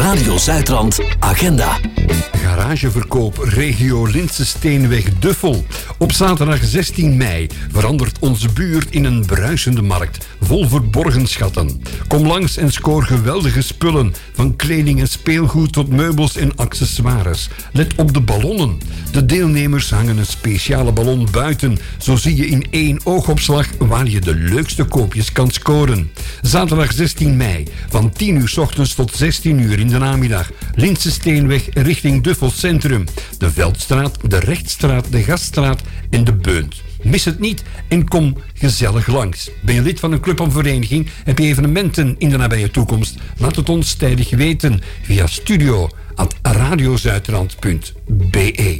Radio Zuidrand Agenda. Garageverkoop regio Lintse Steenweg Duffel. Op zaterdag 16 mei verandert onze buurt in een bruisende markt vol verborgen schatten. Kom langs en scoor geweldige spullen, van kleding en speelgoed tot meubels en accessoires. Let op de ballonnen. De deelnemers hangen een speciale ballon buiten. Zo zie je in 1 oogopslag waar je de leukste koopjes kan scoren. Zaterdag 16 mei van 10 uur 's ochtends tot 16 uur in de namiddag. Lintse Steenweg richting Duffel Centrum. De Veldstraat, de Rechtstraat, de Gaststraat en de Beunt. Mis het niet en kom gezellig langs. Ben je lid van een club of vereniging? Heb je evenementen in de nabije toekomst? Laat het ons tijdig weten via studio@radiozuidrand.be.